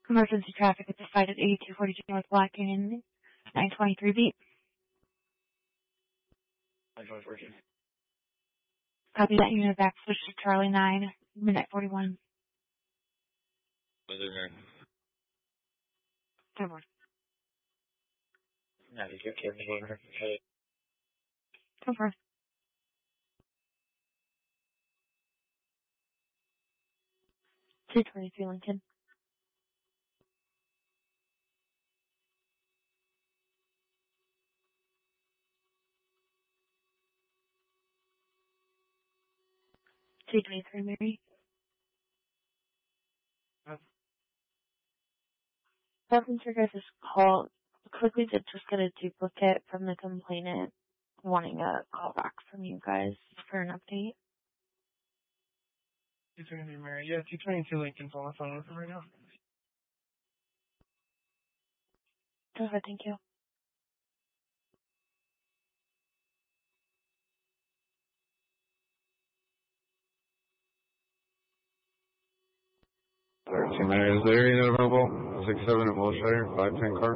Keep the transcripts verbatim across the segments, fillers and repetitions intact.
Emergency traffic at the site at eighty-two forty-two North Black Canyon, nine twenty-three beat. Copy that unit back, switch to Charlie nine, midnight forty-one. Was it there? Ten four. No, you can give me over. Ten four. two twenty-three Lincoln. two twenty-three Mary. Welcome to your guys' call. Quickly did just get a duplicate from the complainant wanting a call back from you guys for an update. two twenty-three Mary. Yeah, two twenty-two Lincoln's on the phone with him right now. Go ahead, thank you. thirteen Mary, is there any available? six seven at Wilshire, five ten car.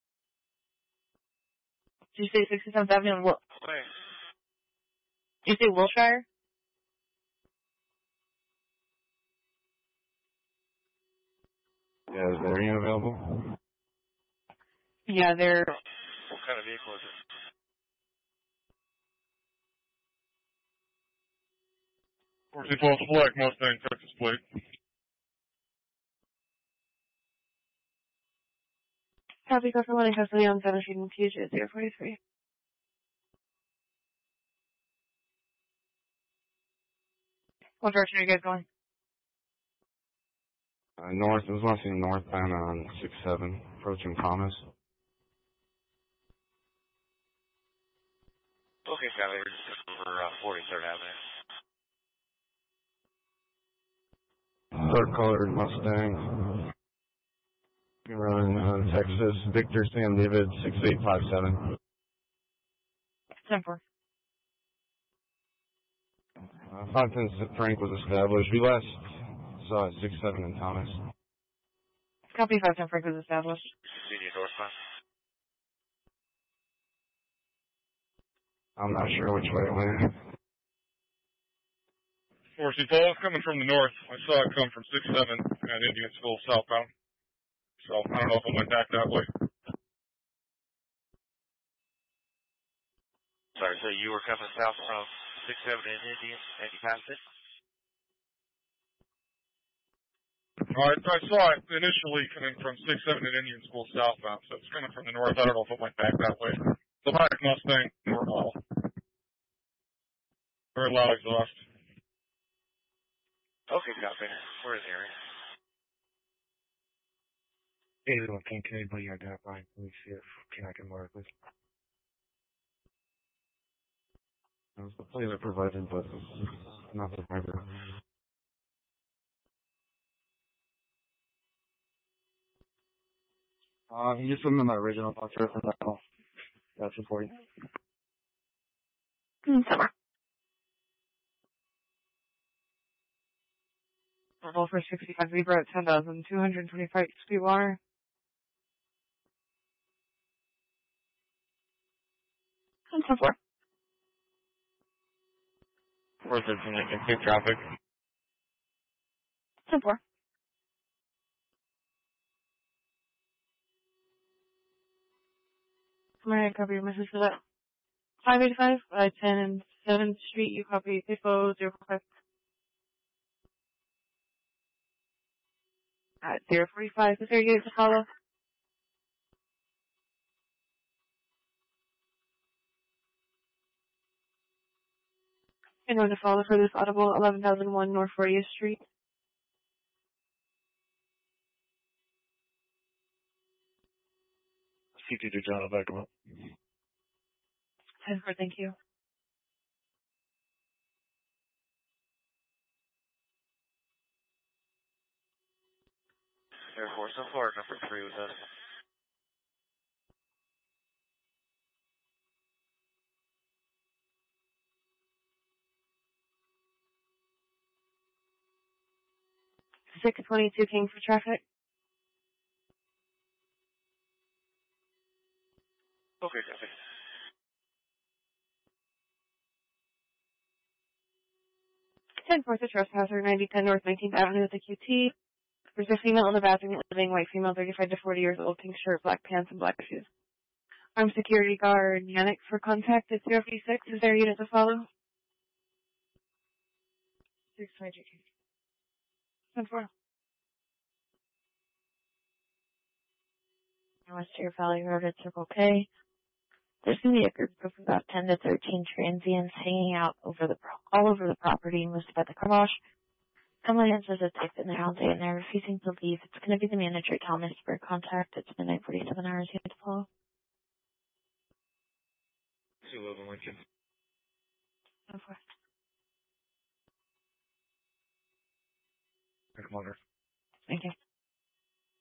Did you say sixty-seventh Avenue and Wil- Where? Did you say Wilshire? Yeah, is there any available? Yeah, they're... What kind of vehicle is it? fourteen twelve Black Mustang, Texas plate. Copy, go for one and custody on seven Street and Puget, zero forty-three. What direction are you guys going? Uh, north, I was watching northbound on six seven, approaching Thomas. Okay, Sally, we're just over uh, forty-third Avenue. Third colored Mustang. Running uh, Texas, Victor Sam David, six eight five seven. ten four. Uh, five ten Frank was established. We last saw it six seven in Thomas. Copy, five ten Frank was established. Senior northbound. I'm not sure which way it went. fourteen twelve coming from the north. I saw it come from six seven at Indian School southbound. So I don't know if it went back that way. Sorry, so you were coming south from six seven in Indian and you passed it? I, I saw it initially coming from six seven at Indian School southbound, so it's coming from the north. I don't know if it went back that way. The black Mustang, very loud. Very loud exhaust. Okay, copy. We're in the area. eighty-one, can anybody identify? Let me see if can I can work with. That was the plate I provided, but not the driver. Uh, you just remember my original box reference. I'll that's it for you. Hmm, summer. Level for sixty-five Libra at ten thousand two hundred twenty-five speed water. And so forth. Four thirteen Lincoln, big traffic. ten four. Alright, copy your message for that. five eighty-five, uh, ten and seventh Street, you copy P I F O zero four five. At zero forty-five, is there you to follow? In order to follow for this audible, eleven thousand one North fortieth Street. C two to John, I'll back him up. ten four, thank you. Air Force so far, number three with us. six twenty-two King for traffic. Clear traffic. ten fourth of trespasser, ninety ten North nineteenth Avenue with the Q T. There's a female in the bathroom, living white female, thirty-five to forty years old, pink shirt, black pants, and black shoes. Armed security guard, Yannick for contact at zero three six. Is there a unit to follow? six five two. ten four. West Valley Road at Circle K. There's going to be a group of about ten to thirteen transients hanging out over the pro- all over the property, mostly by the car wash. Someone says that they've been there all day and they're refusing to leave. It's going to be the manager, Thomas, for contact. It's midnight, forty-seven hours. You have to follow. two eleven Lincoln. ten four. Commander.